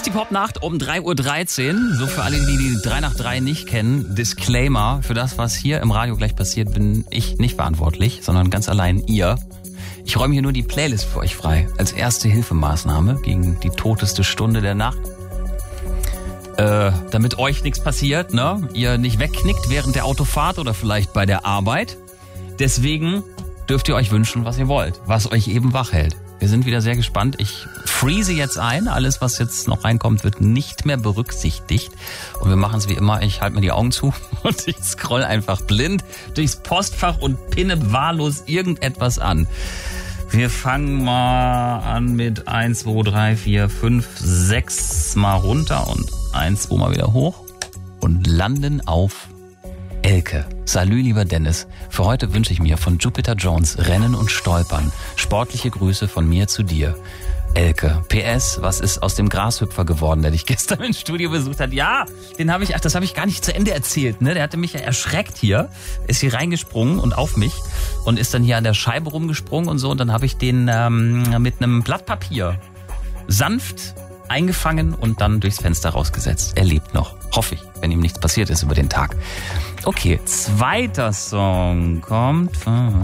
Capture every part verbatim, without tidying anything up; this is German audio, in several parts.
die Popnacht um drei Uhr dreizehn. So für alle, die die drei nach drei nicht kennen. Disclaimer, für das, was hier im Radio gleich passiert, bin ich nicht verantwortlich, sondern ganz allein ihr. Ich räume hier nur die Playlist für euch frei. Als erste Hilfemaßnahme gegen die toteste Stunde der Nacht. Äh, damit euch nichts passiert, ne? Ihr nicht wegknickt während der Autofahrt oder vielleicht bei der Arbeit. Deswegen dürft ihr euch wünschen, was ihr wollt. Was euch eben wach hält. Wir sind wieder sehr gespannt. Ich freeze jetzt ein. Alles, was jetzt noch reinkommt, wird nicht mehr berücksichtigt. Und wir machen es wie immer. Ich halte mir die Augen zu und ich scroll einfach blind durchs Postfach und pinne wahllos irgendetwas an. Wir fangen mal an mit eins, zwei, drei, vier, fünf, sechs mal runter und eins, zwei mal wieder hoch und landen auf Elke. Salü, lieber Dennis. Für heute wünsche ich mir von Jupiter Jones Rennen und Stolpern. Sportliche Grüße von mir zu dir. Elke. P S, was ist aus dem Grashüpfer geworden, der dich gestern im Studio besucht hat? Ja, den habe ich, ach, das habe ich gar nicht zu Ende erzählt, ne? Der hatte mich ja erschreckt hier, ist hier reingesprungen und auf mich und ist dann hier an der Scheibe rumgesprungen und so und dann habe ich den ähm, mit einem Blatt Papier sanft eingefangen und dann durchs Fenster rausgesetzt. Er lebt noch. Hoffe ich, wenn ihm nichts passiert ist über den Tag. Okay, zweiter Song kommt von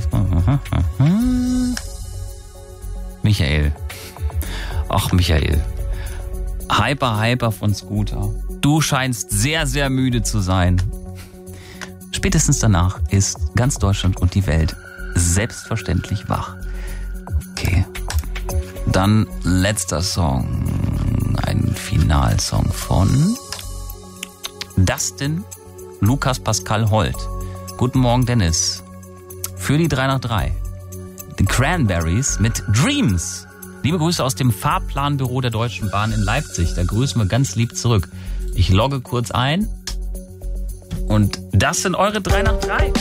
Michael. Ach, Michael. Hyper, Hyper von Scooter. Du scheinst sehr, sehr müde zu sein. Spätestens danach ist ganz Deutschland und die Welt selbstverständlich wach. Okay. Dann letzter Song. Ein Finalsong von Dustin Lukas Pascal Holt. Guten Morgen, Dennis. Für die drei nach drei. The Cranberries mit Dreams. Liebe Grüße aus dem Fahrplanbüro der Deutschen Bahn in Leipzig. Da grüßen wir ganz lieb zurück. Ich logge kurz ein. Und das sind eure drei nach drei.